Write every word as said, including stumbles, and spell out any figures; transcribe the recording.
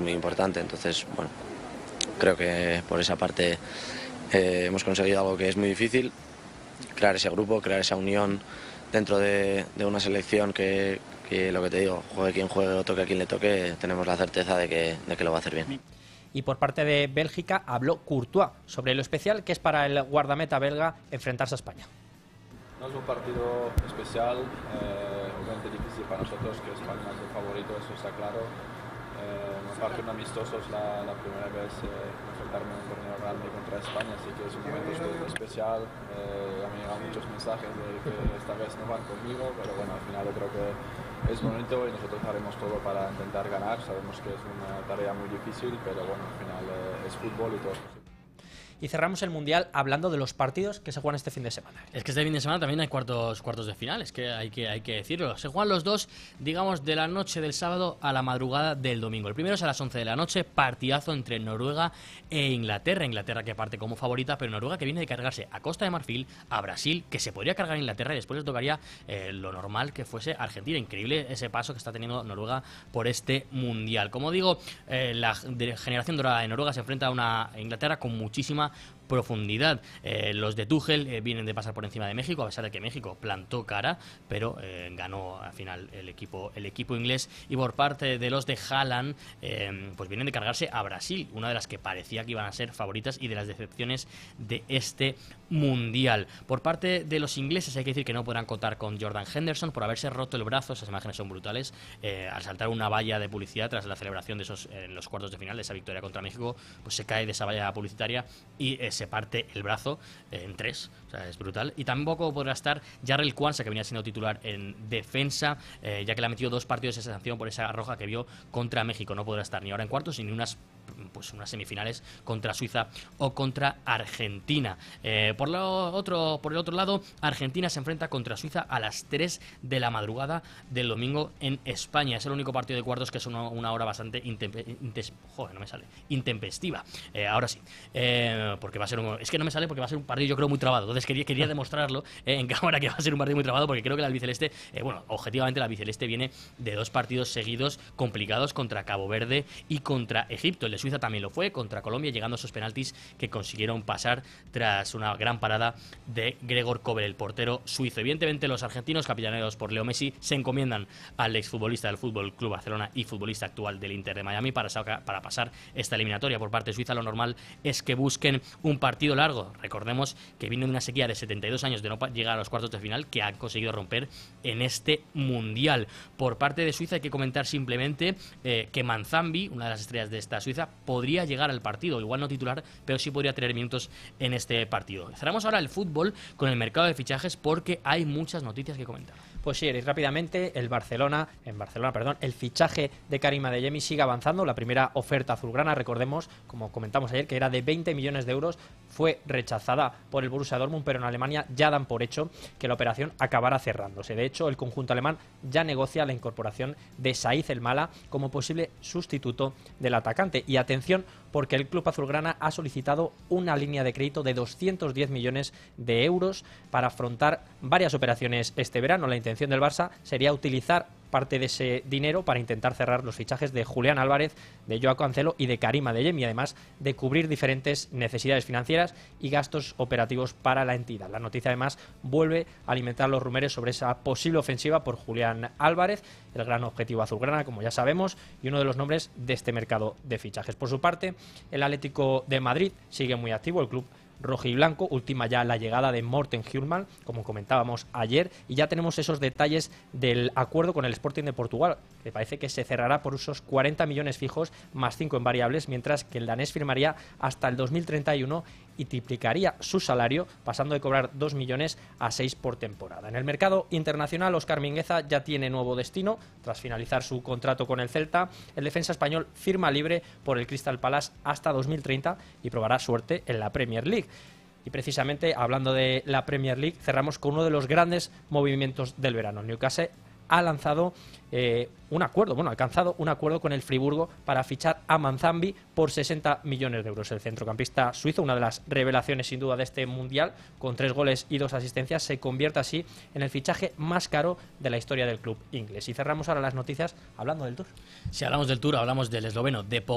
muy importante. Entonces, bueno, creo que por esa parte eh, hemos conseguido algo que es muy difícil, crear ese grupo, crear esa unión dentro de, de una selección que, que, lo que te digo, juegue quien juegue o toque a quien le toque, tenemos la certeza de que, de que lo va a hacer bien. Y por parte de Bélgica habló Courtois sobre lo especial que es para el guardameta belga enfrentarse a España. No es un partido especial, eh, obviamente difícil para nosotros, que España es el favorito, eso está claro. Eh, un partido amistoso es la, la primera vez eh, enfrentarme en un torneo grande contra España, así que es un momento especial. Eh, a mí me llegan muchos mensajes de que esta vez no van conmigo, pero bueno, al final yo creo que es bonito y nosotros haremos todo para intentar ganar. Sabemos que es una tarea muy difícil, pero bueno, al final eh, es fútbol y todo es posible. Y cerramos el Mundial hablando de los partidos que se juegan este fin de semana. Es que este fin de semana también hay cuartos, cuartos de final, es que hay, que hay que decirlo. Se juegan los dos, digamos, de la noche del sábado a la madrugada del domingo. El primero es a las once de la noche, partidazo entre Noruega e Inglaterra. Inglaterra que parte como favorita, pero Noruega que viene de cargarse a Costa de Marfil, a Brasil, que se podría cargar a Inglaterra y después les tocaría eh, lo normal que fuese Argentina. Increíble ese paso que está teniendo Noruega por este Mundial. Como digo, eh, la generación dorada de Noruega se enfrenta a una Inglaterra con muchísima profundidad. Eh, los de Tuchel eh, vienen de pasar por encima de México, a pesar de que México plantó cara, pero eh, ganó al final el equipo el equipo inglés. Y por parte de los de Haaland, eh, pues vienen de cargarse a Brasil, una de las que parecía que iban a ser favoritas y de las decepciones de este Mundial. Por parte de los ingleses hay que decir que no podrán contar con Jordan Henderson por haberse roto el brazo. Esas imágenes son brutales. Eh, al saltar una valla de publicidad tras la celebración de esos en los cuartos de final de esa victoria contra México, pues se cae de esa valla publicitaria y eh, se parte el brazo eh, en tres. O sea, es brutal. Y tampoco podrá estar Jarrell Quansah, que venía siendo titular en defensa, eh, ya que le ha metido dos partidos de sanción por esa roja que vio contra México. No podrá estar ni ahora en cuartos ni unas pues unas semifinales contra Suiza o contra Argentina. Eh, por, lo otro, por el otro lado, Argentina se enfrenta contra Suiza a las tres de la madrugada del domingo en España. Es el único partido de cuartos que es una, una hora bastante intempe, intes, joder, no me sale, intempestiva. Eh, ahora sí, eh, porque va a ser un, es que no me sale porque va a ser un partido yo creo muy trabado. Entonces quería, quería demostrarlo eh, en cámara que va a ser un partido muy trabado, porque creo que la albiceleste, eh, bueno, objetivamente la albiceleste viene de dos partidos seguidos complicados contra Cabo Verde y contra Egipto. El de Suiza también lo fue contra Colombia, llegando a esos penaltis que consiguieron pasar tras una gran parada de Gregor Kobel, el portero suizo. Evidentemente los argentinos, capitaneados por Leo Messi, se encomiendan al exfutbolista del Fútbol Club Barcelona y futbolista actual del Inter de Miami para, saca, para pasar esta eliminatoria. Por parte de Suiza lo normal es que busquen un partido largo. Recordemos que viene de una sequía de setenta y dos años de no llegar a los cuartos de final que han conseguido romper en este Mundial. Por parte de Suiza hay que comentar simplemente eh, que Manzambi, una de las estrellas de esta Suiza, podría llegar al partido, igual no titular, pero sí podría tener minutos en este partido. Cerramos ahora el fútbol con el mercado de fichajes porque hay muchas noticias que comentar. Pues sí, Eric, rápidamente el Barcelona, en Barcelona, perdón, el fichaje de Karim Adeyemi sigue avanzando. La primera oferta azulgrana, recordemos, como comentamos ayer, que era de veinte millones de euros, fue rechazada por el Borussia Dortmund, pero en Alemania ya dan por hecho que la operación acabará cerrándose. De hecho, el conjunto alemán ya negocia la incorporación de Saïd El Mala como posible sustituto del atacante. Y atención, porque el club azulgrana ha solicitado una línea de crédito de doscientos diez millones de euros para afrontar varias operaciones este verano. La intención del Barça sería utilizar parte de ese dinero para intentar cerrar los fichajes de Julián Álvarez, de Joao Cancelo y de Karim Adeyemi, además de cubrir diferentes necesidades financieras y gastos operativos para la entidad. La noticia además vuelve a alimentar los rumores sobre esa posible ofensiva por Julián Álvarez, el gran objetivo azulgrana, como ya sabemos, y uno de los nombres de este mercado de fichajes. Por su parte, el Atlético de Madrid sigue muy activo, el club rojiblanco, última ya la llegada de Morten Hjulmand, como comentábamos ayer, y ya tenemos esos detalles del acuerdo con el Sporting de Portugal, que parece que se cerrará por esos cuarenta millones fijos más cinco en variables, mientras que el danés firmaría hasta el dos mil treinta y uno y triplicaría su salario, pasando de cobrar dos millones a seis por temporada. En el mercado internacional, Óscar Mingueza ya tiene nuevo destino. Tras finalizar su contrato con el Celta, el defensa español firma libre por el Crystal Palace hasta dos mil treinta y probará suerte en la Premier League. Y precisamente, hablando de la Premier League, cerramos con uno de los grandes movimientos del verano. Newcastle ha lanzado eh, un acuerdo, bueno, ha alcanzado un acuerdo con el Friburgo para fichar a Manzambi por sesenta millones de euros. El centrocampista suizo, una de las revelaciones sin duda de este Mundial, con tres goles y dos asistencias, se convierte así en el fichaje más caro de la historia del club inglés. Y cerramos ahora las noticias hablando del Tour. Si hablamos del Tour, hablamos del esloveno de